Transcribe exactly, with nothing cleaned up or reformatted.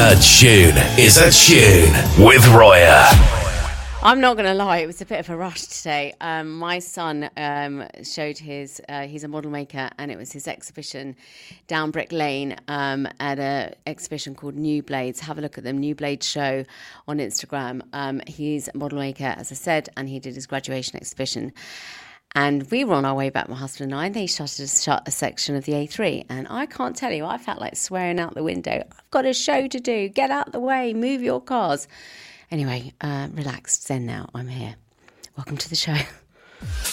A tune is a tune with Roya. I'm not going to lie, it was a bit of a rush today. Um, my son um, showed his, uh, he's a model maker, and it was his exhibition down Brick Lane um, at an exhibition called New Blades. Have a look at them, New Blades Show on Instagram. Um, he's a model maker, as I said, and he did his graduation exhibition. And we were on our way back, my husband and I, and they shuttered shut a section of the A three. And I can't tell you, I felt like swearing out the window. I've got a show to do. Get out the way. Move your cars. Anyway, uh, relax, zen now. I'm here. Welcome to the show.